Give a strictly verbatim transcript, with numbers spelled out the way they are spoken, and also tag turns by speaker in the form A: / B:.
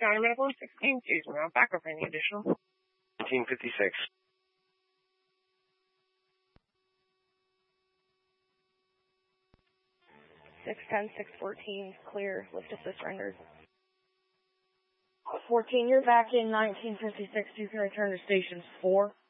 A: County Medical sixteen, choose now. Back up any additional.
B: nineteen fifty-six.
C: six ten, six fourteen, clear, lift assist rendered.
A: fourteen, you're back in nineteen fifty-six. You can return to station four.